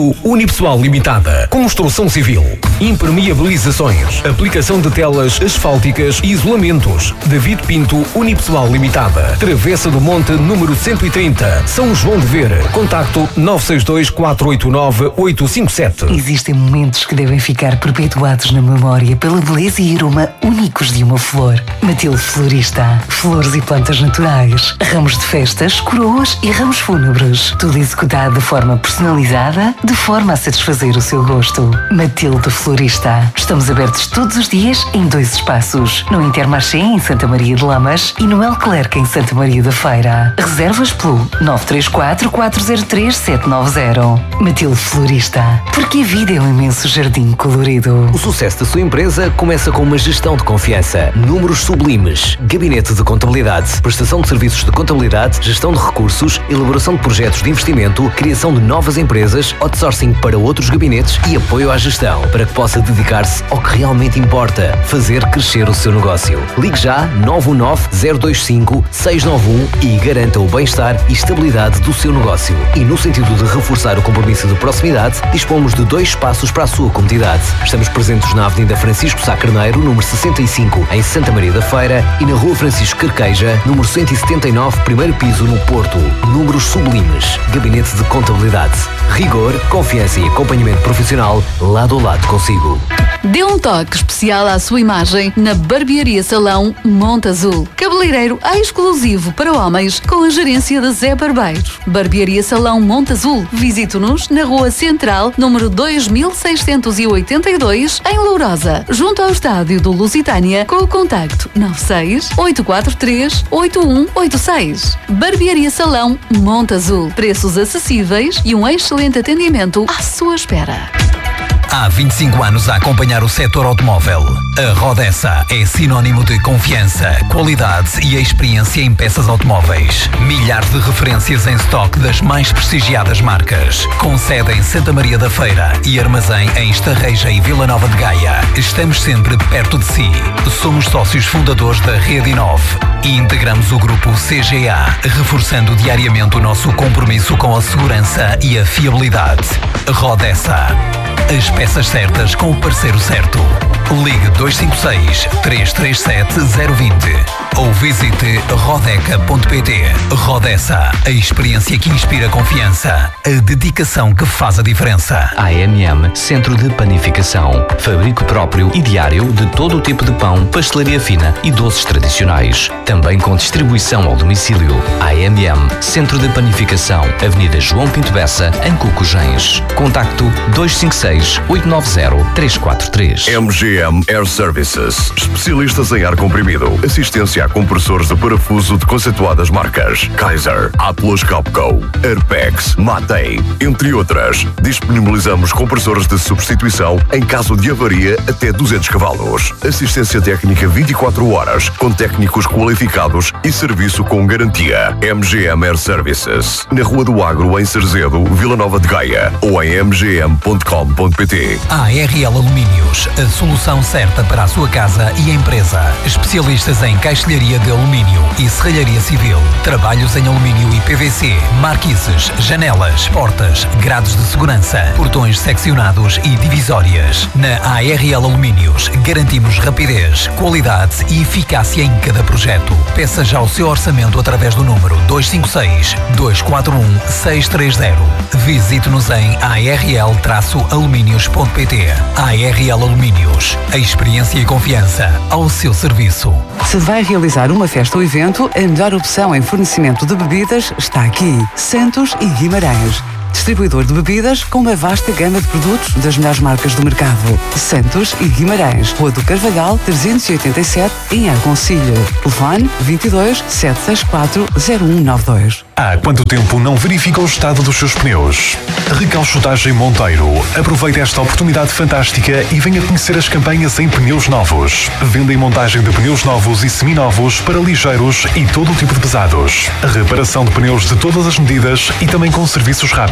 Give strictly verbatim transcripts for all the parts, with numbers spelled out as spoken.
Unipessoal Limitada, Construção Civil, impermeabilizações, aplicação de telas asfálticas e isolamentos. David Pinto, Unipessoal Limitada, Travessa do Monte, número cento e trinta, São João de Ver. Contacto nove seis dois, quatro oito nove, oito cinco sete. Existem momentos que devem ficar perpetuados na memória pela beleza e aroma únicos de uma flor. Matilde Florista, flores e plantas naturais, ramos de festas, coroas e ramos fúnebres. Tudo executado de forma personalizada, de forma a satisfazer o seu gosto. Matilde Florista. Estamos abertos todos os dias em dois espaços. No Intermarché, em Santa Maria de Lamas, e no El Clerc, em Santa Maria da Feira. Reservas pelo nove três quatro, quatro zero três, sete nove zero. Matilde Florista. Porque a vida é um imenso jardim colorido. O sucesso da sua empresa começa com uma gestão de confiança. Números sublimes. Gabinete de contabilidade. Prestação de serviços de contabilidade, gestão de recursos, elaboração de projetos de investimento, criação de novas empresas, outsourcing para outros gabinetes e apoio à gestão, para que possa dedicar-se ao que realmente importa, fazer crescer o seu negócio. Ligue já nove um nove, zero dois cinco, seis nove um e garanta o bem-estar e estabilidade do seu negócio. E no sentido de reforçar o compromisso de proximidade, dispomos de dois espaços para a sua comodidade. Estamos presentes na Avenida Francisco Sá Carneiro, número sessenta e cinco, em Santa Maria da Feira, e na Rua Francisco Carqueja, número cento e setenta e nove, primeiro piso, no Porto. Números sublimes. Gabinete de contabilidade. Rigor, confiança e acompanhamento profissional lado a lado consigo. Dê um toque especial à sua imagem na Barbearia Salão Monte Azul. Cabeleireiro exclusivo para homens com a gerência de Zé Barbeiro. Barbearia Salão Monte Azul. Visite-nos na Rua Central, número dois mil seiscentos e oitenta e dois, em Lourosa, junto ao estádio do Lusitânia, com o contacto nove seis, oito quatro três, oito um oito seis. Barbearia Salão Monte Azul. Preços acessíveis e um excelente atendimento à sua espera. Há vinte e cinco anos a acompanhar o setor automóvel. A Rodessa é sinónimo de confiança, qualidade e experiência em peças automóveis. Milhares de referências em estoque das mais prestigiadas marcas. Com sede em Santa Maria da Feira e armazém em Estarreja e Vila Nova de Gaia. Estamos sempre perto de si. Somos sócios fundadores da Rede Inove e integramos o grupo C G A, reforçando diariamente o nosso compromisso com a segurança e a fiabilidade. Rodessa. As peças certas com o parceiro certo. Ligue dois cinco seis, três três sete, zero dois zero ou visite rodeca ponto pt. Rodessa, a experiência que inspira confiança, a dedicação que faz a diferença. A M M Centro de Panificação. Fabrico próprio e diário de todo o tipo de pão, pastelaria fina e doces tradicionais. Também com distribuição ao domicílio. A M M Centro de Panificação. Avenida João Pinto Bessa, em Cocujens. Contacto dois cinco seis, oito nove zero, três quatro três. M G M Air Services. Especialistas em ar comprimido. Assistência a compressores de parafuso de conceituadas marcas. Kaiser, Atlas Copco, Airpex, Matei, entre outras. Disponibilizamos compressores de substituição em caso de avaria até duzentos cavalos. Assistência técnica vinte e quatro horas, com técnicos qualificados e serviço com garantia. M G M Air Services. Na Rua do Agro, em Cerzedo, Vila Nova de Gaia, ou em m g m ponto com ponto pt. A R L Alumínios, a solução certa para a sua casa e empresa. Especialistas em caixilharia de alumínio e serralharia civil. Trabalhos em alumínio e P V C, marquises, janelas, portas, grades de segurança, portões seccionados e divisórias. Na A R L Alumínios garantimos rapidez, qualidade e eficácia em cada projeto. Peça já o seu orçamento através do número dois cinco seis, dois quatro um, seis três zero. Visite-nos em a r l alumínios ponto p t. A R L Alumínios, a experiência e confiança ao seu serviço. Se vai realizar uma festa ou evento, a melhor opção em fornecimento de bebidas está aqui. Santos e Guimarães. Distribuidor de bebidas com uma vasta gama de produtos das melhores marcas do mercado. Santos e Guimarães. Rua do Carvalhal, trezentos e oitenta e sete, em Argoncilho. Telefone vinte e dois, sete seis quatro, zero um nove dois. Há quanto tempo não verifica o estado dos seus pneus? Recalchutagem Monteiro. Aproveite esta oportunidade fantástica e venha conhecer as campanhas em pneus novos. Venda e montagem de pneus novos e seminovos para ligeiros e todo o tipo de pesados. Reparação de pneus de todas as medidas e também com serviços rápidos.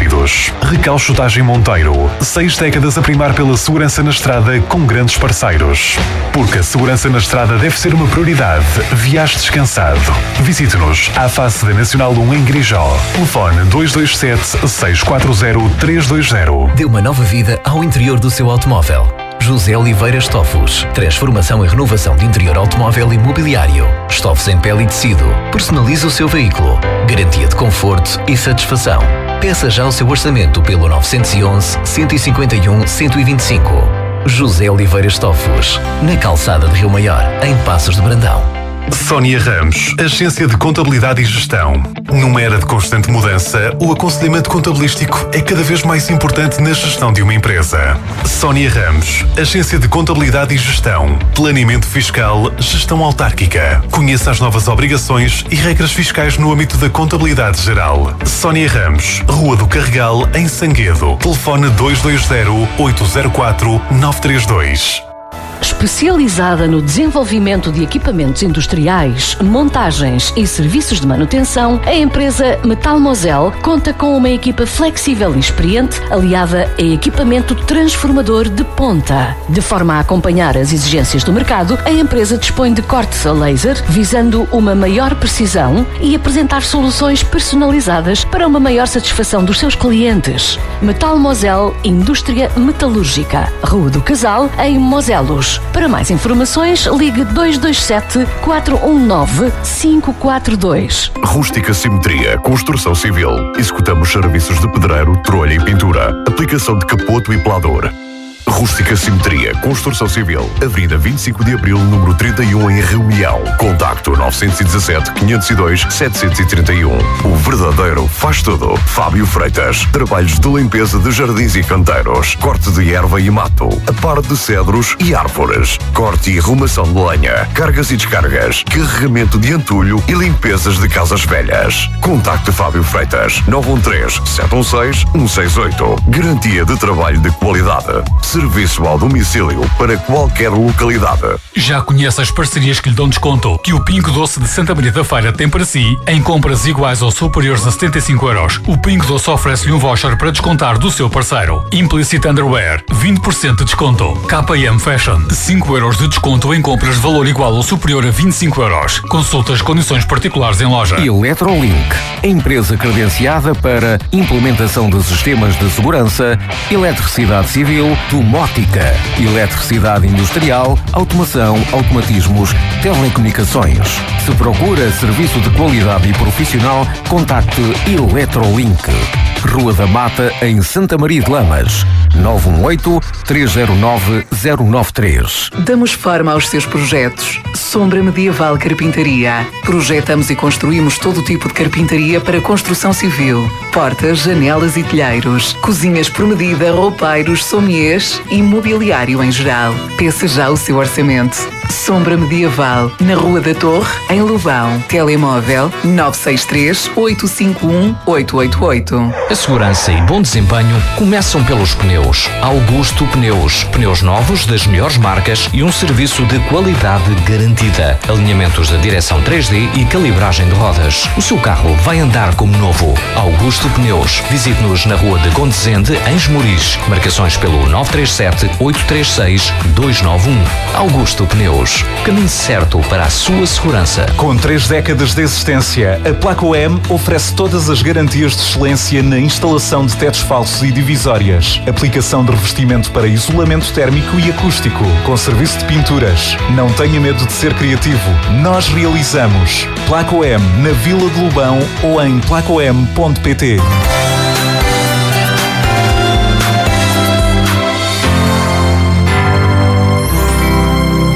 esclarecidos. Recalchutagem Monteiro. Seis décadas a primar pela segurança na estrada com grandes parceiros. Porque a segurança na estrada deve ser uma prioridade. Viaje descansado. Visite-nos à face da Nacional um em Grijó. Telefone dois dois sete, seis quatro zero, três dois zero. Dê uma nova vida ao interior do seu automóvel. José Oliveira Estofos. Transformação e renovação de interior automóvel e mobiliário. Estofos em pele e tecido. Personaliza o seu veículo. Garantia de conforto e satisfação. Peça já o seu orçamento pelo nove um um, um cinco um, um dois cinco. José Oliveira Estofos. Na calçada de Rio Maior, em Passos de Brandão. Sónia Ramos, Agência de Contabilidade e Gestão. Numa era de constante mudança, o aconselhamento contabilístico é cada vez mais importante na gestão de uma empresa. Sónia Ramos, Agência de Contabilidade e Gestão. Planeamento fiscal, gestão autárquica. Conheça as novas obrigações e regras fiscais no âmbito da contabilidade geral. Sónia Ramos, Rua do Carregal, em Sanguedo. Telefone dois dois zero, oito zero quatro, nove três dois. Especializada no desenvolvimento de equipamentos industriais, montagens e serviços de manutenção, a empresa Metal Mosel conta com uma equipa flexível e experiente, aliada a equipamento transformador de ponta. De forma a acompanhar as exigências do mercado, a empresa dispõe de cortes a laser, visando uma maior precisão e apresentar soluções personalizadas para uma maior satisfação dos seus clientes. Metal Mosel Indústria Metalúrgica, Rua do Casal, em Moselos. Para mais informações, ligue dois dois sete, quatro um nove, cinco quatro dois. Rústica Simetria, Construção Civil. Executamos serviços de pedreiro, trolha e pintura. Aplicação de capoto e pelador. Rústica Simetria, Construção Civil. Avenida vinte e cinco de Abril, número trinta e um, em Reunião. Contacto nove um sete, quinhentos e dois, setecentos e trinta e um. O verdadeiro faz tudo. Fábio Freitas. Trabalhos de limpeza de jardins e canteiros. Corte de erva e mato. Aparo de cedros e árvores. Corte e arrumação de lenha. Cargas e descargas. Carregamento de entulho e limpezas de casas velhas. Contacte Fábio Freitas. nove um três, sete um seis, um seis oito. Garantia de trabalho de qualidade. Serviço ao domicílio para qualquer localidade. Já conhece as parcerias que lhe dão desconto que o Pingo Doce de Santa Maria da Feira tem para si em compras iguais ou superiores a setenta e cinco euros. O Pingo Doce oferece-lhe um voucher para descontar do seu parceiro. Implicit Underwear, vinte por cento de desconto. K M Fashion, cinco euros de desconto em compras de valor igual ou superior a vinte e cinco euros. Consulte as condições particulares em loja. Eletrolink, a empresa credenciada para implementação de sistemas de segurança, eletricidade civil, domótica, eletricidade industrial, automação, automatismos, telecomunicações. Se procura serviço de qualidade e profissional, contacte Eletrolink. Rua da Mata, em Santa Maria de Lamas. nove um oito, três zero nove, zero nove três. Damos forma aos seus projetos. Sombra Medieval Carpintaria. Projetamos e construímos todo tipo de carpintaria para construção civil. Portas, janelas e telheiros. Cozinhas por medida, roupeiros, sommeliers e mobiliário em geral. Peça já o seu orçamento. Sombra Medieval, na Rua da Torre, em Lobão. Telemóvel nove seis três, oito cinco um, oito oito oito. A segurança e bom desempenho começam pelos pneus. Augusto Pneus. Pneus novos das melhores marcas e um serviço de qualidade garantida. Alinhamentos da direção três D e calibragem de rodas. O seu carro vai andar como novo. Augusto Pneus. Visite-nos na Rua de Gondesende, em Esmoriz. Marcações pelo nove três sete, oito três seis, dois nove um. Augusto Pneus. Caminho certo para a sua segurança. Com três décadas de existência, a Placo M oferece todas as garantias de excelência na instalação de tetos falsos e divisórias, aplicação de revestimento para isolamento térmico e acústico, com serviço de pinturas. Não tenha medo de ser criativo. Nós realizamos. Placo M, na Vila de Lobão ou em placo m ponto pt.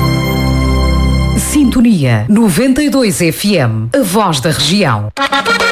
Sintonia noventa e dois F M, a voz da região.